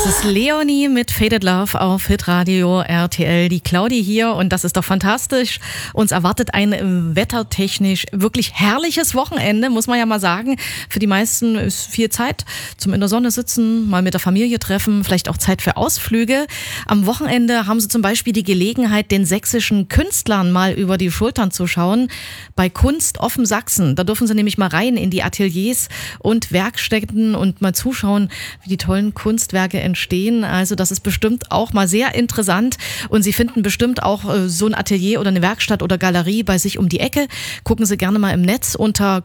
Das ist Leonie mit Faded Love auf Hitradio RTL. Die Claudi hier und das ist doch fantastisch. Uns erwartet ein wettertechnisch wirklich herrliches Wochenende, muss man ja mal sagen. Für die meisten ist viel Zeit zum in der Sonne sitzen, mal mit der Familie treffen, vielleicht auch Zeit für Ausflüge. Am Wochenende haben Sie zum Beispiel die Gelegenheit, den sächsischen Künstlern mal über die Schultern zu schauen. Bei Kunst offen Sachsen. Da dürfen Sie nämlich mal rein in die Ateliers und Werkstätten und mal zuschauen, wie die tollen Kunstwerke entstehen. Also das ist bestimmt auch mal sehr interessant und Sie finden bestimmt auch so ein Atelier oder eine Werkstatt oder Galerie bei sich um die Ecke. Gucken Sie gerne mal im Netz unter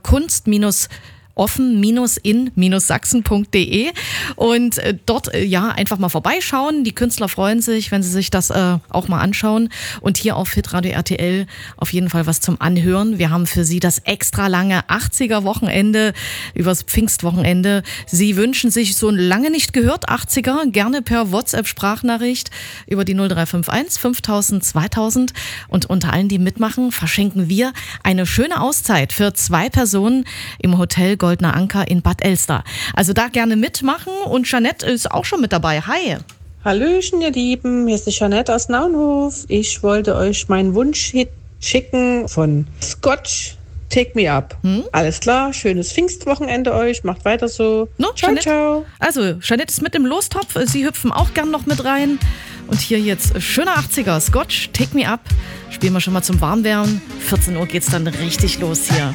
offen-in-sachsen.de und dort einfach mal vorbeischauen. Die Künstler freuen sich, wenn sie sich das auch mal anschauen und hier auf Hitradio RTL auf jeden Fall was zum Anhören. Wir haben für Sie das extra lange 80er-Wochenende übers Pfingstwochenende. Sie wünschen sich so lange nicht gehört 80er, gerne per WhatsApp-Sprachnachricht über die 0351 5000 2000 und unter allen, die mitmachen, verschenken wir eine schöne Auszeit für 2 Personen im Hotel Goldener Anker in Bad Elster. Also da gerne mitmachen und Jeanette ist auch schon mit dabei. Hi! Hallöchen, ihr Lieben, hier ist die Jeanette aus Naunhof. Ich wollte euch meinen Wunsch-Hit schicken von Scotch, Take Me Up. Alles klar, schönes Pfingstwochenende euch, macht weiter so. No, ciao, Jeanette. ciao. Also, Jeanette ist mit im Lostopf, Sie hüpfen auch gern noch mit rein. Und hier jetzt schöner 80er, Scotch, Take Me Up. Spielen wir schon mal zum Warmwerden. 14 Uhr geht's dann richtig los hier.